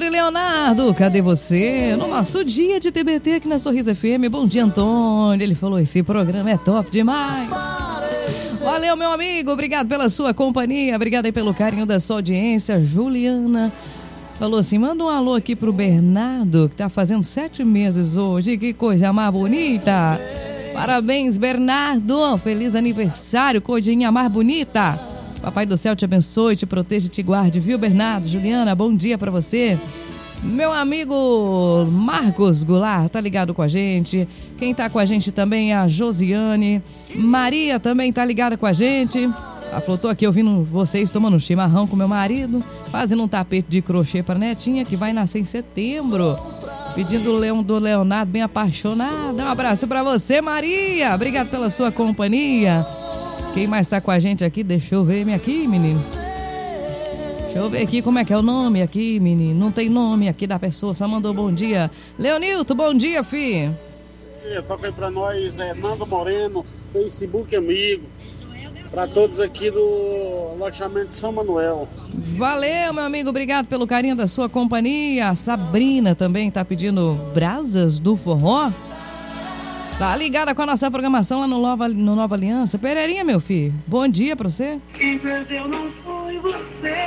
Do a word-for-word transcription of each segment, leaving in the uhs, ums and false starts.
Yuri Leonardo, cadê você? No nosso dia de T B T aqui na Sorriso F M. Bom dia, Antônio. Ele falou, esse programa é top demais. Valeu, meu amigo. Obrigado pela sua companhia. Obrigado aí pelo carinho da sua audiência. Juliana falou assim, manda um alô aqui pro Bernardo, que tá fazendo sete meses hoje. Que coisa mais bonita. Parabéns, Bernardo. Feliz aniversário, coisinha mais bonita. Papai do céu te abençoe, te proteja e te guarde, viu, Bernardo? Juliana, bom dia pra você. Meu amigo Marcos Goulart tá ligado com a gente. Quem tá com a gente também é a Josiane. Maria também tá ligada com a gente. Ela falou, tô aqui ouvindo vocês tomando chimarrão com meu marido, fazendo um tapete de crochê pra netinha que vai nascer em setembro. Pedindo o leão do Leonardo bem apaixonado. Um abraço pra você, Maria. Obrigado pela sua companhia. Quem mais tá com a gente aqui? Deixa eu ver aqui, menino. Deixa eu ver aqui como é que é o nome aqui, menino. Não tem nome aqui da pessoa, só mandou bom dia. Leonilton, bom dia, fi. Toca aí pra nós, é Nando Moreno, Facebook amigo. Pra todos aqui do loteamento São Manuel. Valeu, meu amigo, obrigado pelo carinho da sua companhia. A Sabrina também tá pedindo brasas do forró. Tá ligada com a nossa programação lá no Nova, no Nova Aliança. Pereirinha, meu filho, bom dia pra você. Quem perdeu não foi você.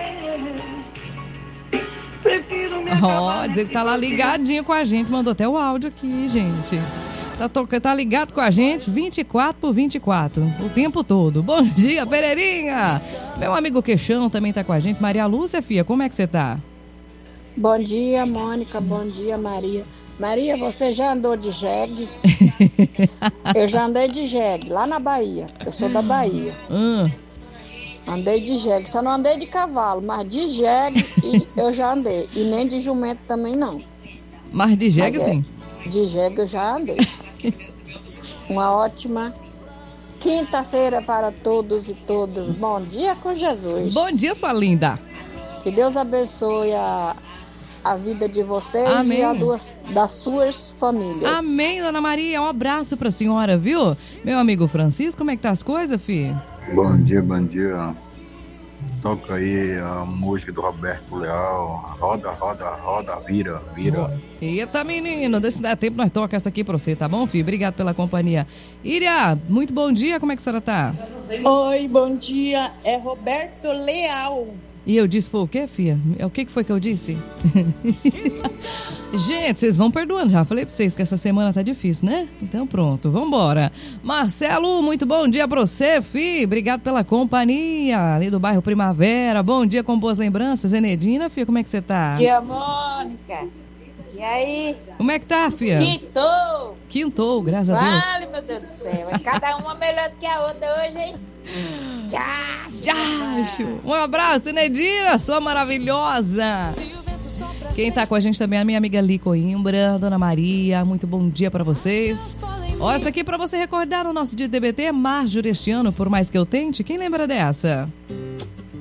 Prefiro me Ó, oh, dizer que tá lá ligadinho com a gente. Mandou até o áudio aqui, gente. Tá, to... tá ligado com a gente vinte e quatro por vinte e quatro, o tempo todo. Bom dia, Pereirinha. Meu amigo Queixão também tá com a gente. Maria Lúcia, filha, como é que você tá? Bom dia, Mônica. Bom dia, Maria. Maria, você já andou de jegue? Eu já andei de jegue, lá na Bahia. Eu sou da Bahia. Hum. Andei de jegue, só não andei de cavalo, mas de jegue eu já andei. E nem de jumento também não. Mas de jegue, mas é, sim? De jegue eu já andei. Uma ótima quinta-feira para todos e todas. Bom dia com Jesus. Bom dia, sua linda. Que Deus abençoe a... a vida de vocês. Amém. E a duas, das suas famílias. Amém, Dona Maria. Um abraço pra senhora, viu? Meu amigo Francisco, como é que tá as coisas, filho? Bom dia, bom dia. Toca aí a música do Roberto Leal. Roda, roda, roda, vira, vira. Eita, menino, deixa dar tempo, nós toca essa aqui pra você, tá bom, filho? Obrigado pela companhia. Iria, muito bom dia, como é que a senhora tá? Oi, bom dia, é Roberto Leal. E eu disse, foi o quê, filha? O que foi que eu disse? Gente, vocês vão perdoando, já falei pra vocês que essa semana tá difícil, né? Então pronto, vambora. Marcelo, muito bom dia pra você, fi. Obrigado pela companhia, ali do bairro Primavera. Bom dia com boas lembranças. Enedina, filha, como é que você tá? Bom dia, Mônica. E aí? Como é que tá, filha? Quintou. Quintou, graças a Deus. Vale, meu Deus do céu. É cada uma melhor do que a outra hoje, hein? Tchacho. Tchacho. Um abraço, Enedina, sua maravilhosa. Quem tá com a gente também é a minha amiga Li Coimbra, Dona Maria, muito bom dia pra vocês. Ó, essa aqui pra você recordar no nosso dia de D B T, Marjorie este ano, por mais que eu tente, quem lembra dessa?